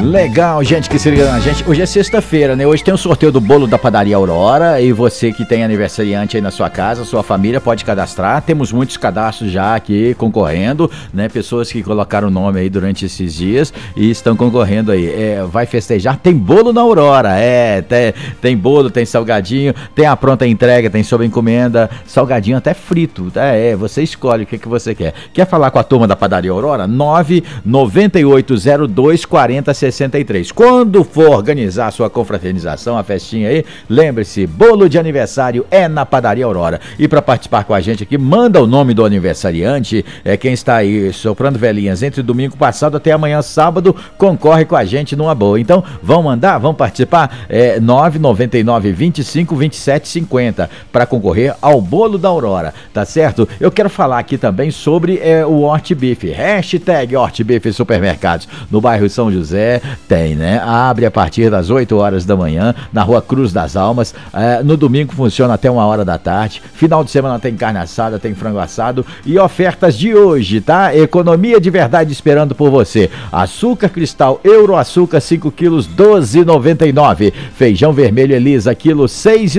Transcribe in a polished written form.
Legal, gente que se liga na gente. Hoje é sexta-feira, né? Hoje tem o sorteio do bolo da Padaria Aurora. E você que tem aniversariante aí na sua casa, sua família, pode cadastrar. Temos muitos cadastros já aqui concorrendo, né? Pessoas que colocaram o nome aí durante esses dias e estão concorrendo aí. Vai festejar, tem bolo na Aurora. Tem bolo, tem salgadinho, tem a pronta entrega, tem sob encomenda, salgadinho até frito. Você escolhe o que você quer. Quer falar com a turma da Padaria Aurora? 998024063. Quando for organizar a sua confraternização, a festinha aí, lembre-se, bolo de aniversário é na Padaria Aurora. E para participar com a gente aqui, manda o nome do aniversariante, quem está aí soprando velhinhas entre domingo passado até amanhã sábado, concorre com a gente numa boa. Então, vão mandar, vão participar, 999-25-27-50 para concorrer ao bolo da Aurora, tá certo? Eu quero falar aqui também sobre o Hortibife, hashtag Hortibife Supermercados, no bairro São José. Tem, né? Abre a partir das 8 horas da manhã, na rua Cruz das Almas. No domingo funciona até 1h da tarde. Final de semana tem carne assada, tem frango assado e ofertas de hoje, tá? Economia de verdade esperando por você. Açúcar cristal Euro Açúcar 5 quilos, 12,99. Feijão vermelho Elisa, quilo 6,99.